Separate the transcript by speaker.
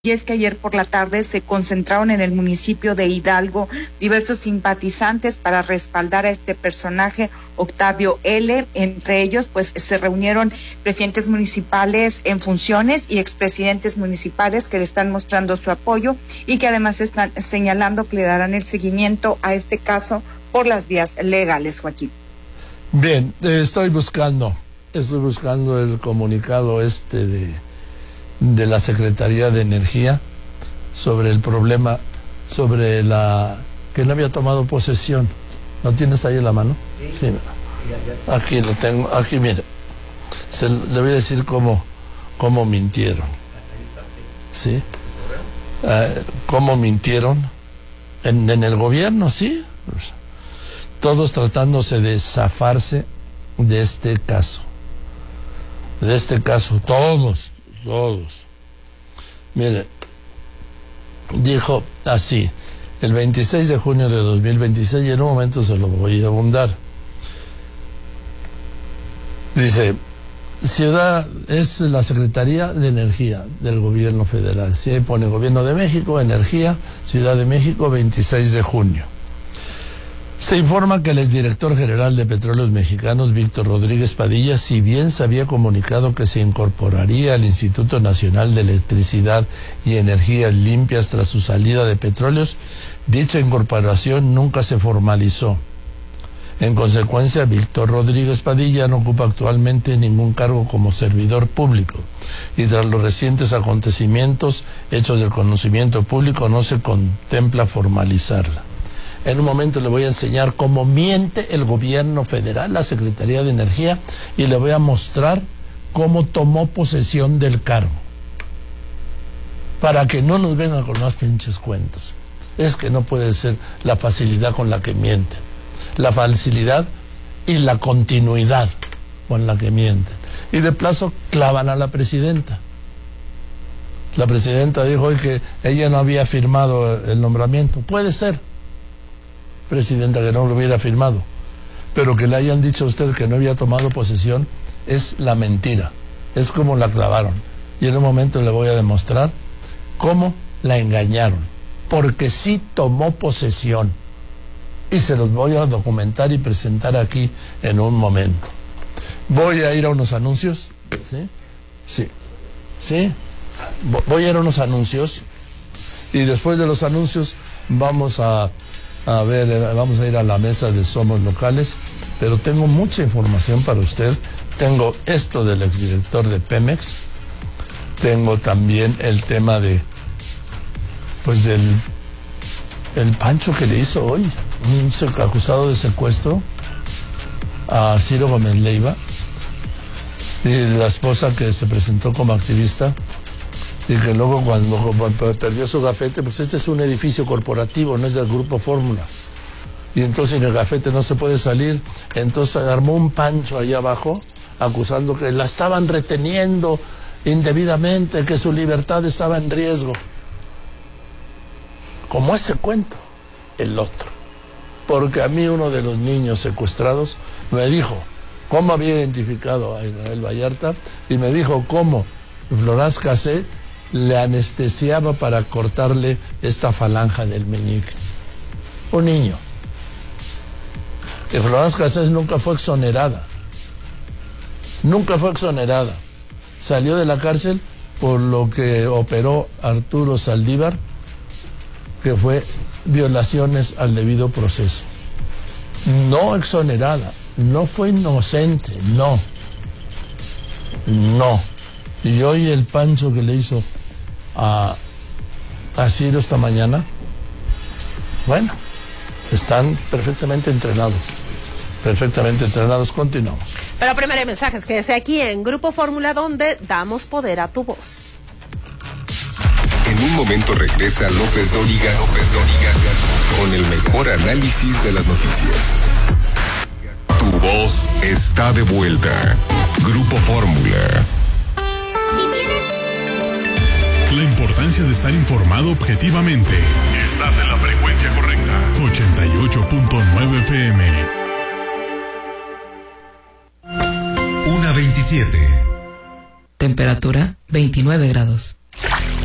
Speaker 1: Y es que ayer por la tarde se concentraron en el municipio de Hidalgo diversos simpatizantes para respaldar a este personaje, Octavio L. Entre ellos, pues se reunieron presidentes municipales en funciones y expresidentes municipales que le están mostrando su apoyo y que además están señalando que le darán el seguimiento a este caso por las vías legales, Joaquín.
Speaker 2: Bien, estoy buscando el comunicado de la Secretaría de Energía sobre el problema, sobre que no había tomado posesión. ¿Lo tienes ahí en la mano? Sí. Aquí lo tengo, aquí mire. Le voy a decir cómo mintieron. ¿Sí? ¿Cómo mintieron? En el gobierno, sí. Todos tratándose de zafarse de este caso. Todos. Mire, dijo así, el 26 de junio de 2026, y en un momento se lo voy a abundar. Dice, Ciudad es la Secretaría de Energía del Gobierno Federal. Si ahí pone Gobierno de México, Energía, Ciudad de México, 26 de junio. Se informa que el exdirector general de Petróleos Mexicanos, Víctor Rodríguez Padilla, si bien se había comunicado que se incorporaría al Instituto Nacional de Electricidad y Energías Limpias tras su salida de Petróleos, dicha incorporación nunca se formalizó. En consecuencia, Víctor Rodríguez Padilla no ocupa actualmente ningún cargo como servidor público y tras los recientes acontecimientos hechos del conocimiento público no se contempla formalizarla. En un momento le voy a enseñar cómo miente el gobierno federal, la Secretaría de Energía, y le voy a mostrar cómo tomó posesión del cargo. Para que no nos vengan con más pinches cuentos. Es que no puede ser la facilidad con la que mienten. La facilidad y la continuidad con la que mienten. Y de plazo clavan a la presidenta. La presidenta dijo hoy que ella no había firmado el nombramiento. Puede ser, presidenta, que no lo hubiera firmado, pero que le hayan dicho a usted que no había tomado posesión es la mentira, es como la clavaron. Y en un momento le voy a demostrar cómo la engañaron, porque sí tomó posesión, y se los voy a documentar y presentar aquí en un momento. Voy a ir a unos anuncios, ¿sí? Voy a ir a unos anuncios, y después de los anuncios vamos a ir a la mesa de Somos Locales, pero tengo mucha información para usted. Tengo esto del exdirector de Pemex, tengo también el tema del pancho que le hizo hoy, un acusado de secuestro a Ciro Gómez Leiva, y la esposa que se presentó como activista, y que luego cuando perdió su gafete, pues este es un edificio corporativo, no es del Grupo Fórmula, y entonces en el gafete no se puede salir, entonces armó un pancho allá abajo, acusando que la estaban reteniendo indebidamente, que su libertad estaba en riesgo. Como ese cuento, el otro. Porque a mí uno de los niños secuestrados me dijo cómo había identificado a Israel Vallarta, y me dijo cómo Florence Cassé le anestesiaba para cortarle esta falange del meñique. Un niño. Y Florence Cassés nunca fue exonerada. Salió de la cárcel por lo que operó Arturo Saldívar, que fue violaciones al debido proceso. No exonerada, no fue inocente, no. Y hoy el pancho que le hizo a Ciro esta mañana, bueno, están perfectamente entrenados. Continuamos.
Speaker 3: Pero primero hay mensajes, quédese aquí en Grupo Fórmula, donde damos poder a tu voz.
Speaker 4: En un momento regresa López Dóriga con el mejor análisis de las noticias. Tu voz está de vuelta. Grupo Fórmula.
Speaker 5: La importancia de estar informado objetivamente. Estás en la frecuencia correcta. 88.9 FM.
Speaker 6: 1:27.
Speaker 7: Temperatura 29 grados.